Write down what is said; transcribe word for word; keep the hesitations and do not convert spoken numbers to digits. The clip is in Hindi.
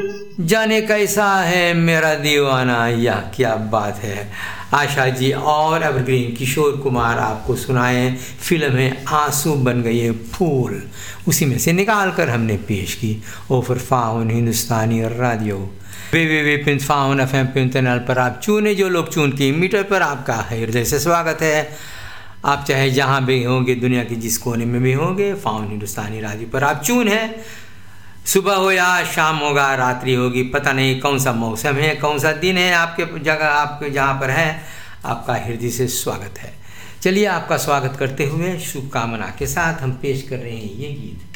जाने कैसा है मेरा दीवाना, यह क्या बात है। आशा जी और एवरग्रीन किशोर कुमार आपको सुनाए। फिल्म है आंसू बन गए फूल, उसी में से निकाल कर हमने पेश की। ओफर फाउन हिंदुस्तानी रेडियो वे वे वे pin faun F M pin तनाल पर आप चुने जो लोग चुन के मीटर पर आपका हृदय से स्वागत है। आप चाहे जहाँ भी होंगे, दुनिया के जिस कोने में भी होंगे, फाउन हिंदुस्तानी रेडियो पर आप चुन है। सुबह हो या शाम होगा, रात्रि होगी, पता नहीं कौन सा मौसम है, कौन सा दिन है आपके जगह, आपके जहाँ पर है, आपका हृदय से स्वागत है। चलिए आपका स्वागत करते हुए शुभकामना के साथ हम पेश कर रहे हैं ये गीत।